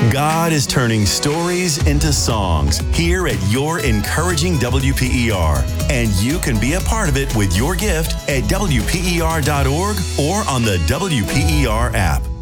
God is turning stories into songs here at your encouraging WPER. And you can be a part of it with your gift at WPER.org or on the WPER app.